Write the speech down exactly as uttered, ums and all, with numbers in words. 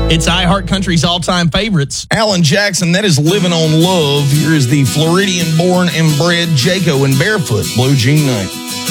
It's iHeart Country's all-time favorites. Alan Jackson, that is Living on Love. Here is the Floridian-born and bred Jaco and Barefoot, Blue Jean Night.